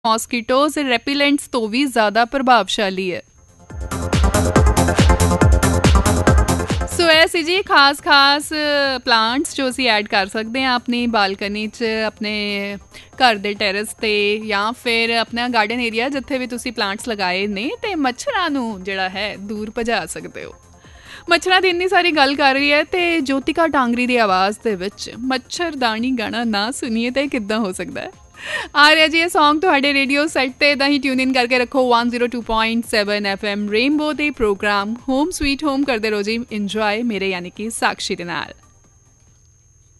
ਮੌਸਕੀਟੋਜ਼ ਰੈਪੀਲੈਂਟਸ ਤੋਂ ਵੀ ਜ਼ਿਆਦਾ ਪ੍ਰਭਾਵਸ਼ਾਲੀ ਹੈ। ਸੋ ਇਹ ਸੀ ਜੀ ਖਾਸ ਪਲਾਂਟਸ ਜੋ ਅਸੀਂ ਐਡ ਕਰ ਸਕਦੇ ਹਾਂ ਆਪਣੀ ਬਾਲਕਨੀ 'ਚ, ਆਪਣੇ ਘਰ ਦੇ ਟੈਰਸ 'ਤੇ ਜਾਂ ਫਿਰ ਆਪਣਾ ਗਾਰਡਨ ਏਰੀਆ ਜਿੱਥੇ ਵੀ ਤੁਸੀਂ ਪਲਾਂਟਸ ਲਗਾਏ ਨੇ, ਅਤੇ ਮੱਛਰਾਂ ਨੂੰ ਜਿਹੜਾ ਹੈ ਦੂਰ ਭਜਾ ਸਕਦੇ ਹੋ। ਮੱਛਰਾਂ ਦੀ ਇੰਨੀ ਸਾਰੀ ਗੱਲ ਕਰ ਰਹੀ ਹੈ ਅਤੇ ਜੋਤਿਕਾ ਟਾਂਗਰੀ ਦੀ ਆਵਾਜ਼ ਦੇ ਵਿੱਚ ਮੱਛਰਦਾਨੀ ਗਾਣਾ ਨਾ ਸੁਣੀਏ ਤਾਂ ਕਿੱਦਾਂ ਹੋ ਸਕਦਾ ਹੈ। ਆ ਰਿਹਾ ਜੀ ਇਹ ਸੌਂਗ ਤੁਹਾਡੇ ਰੇਡੀਓ ਸੈੱਟ 'ਤੇ, ਇੱਦਾਂ ਹੀ ਟਿਊਨ ਇਨ ਕਰਕੇ ਰੱਖੋ 102.7 FM ਰੇਨਬੋ ਦੇ ਪ੍ਰੋਗਰਾਮ ਹੋਮ ਸਵੀਟ ਹੋਮ ਕਰਦੇ ਰਹੋ ਜੀ ਇੰਜੋਏ ਮੇਰੇ ਯਾਨੀ ਕਿ ਸਾਕਸ਼ੀ ਦੇ ਨਾਲ।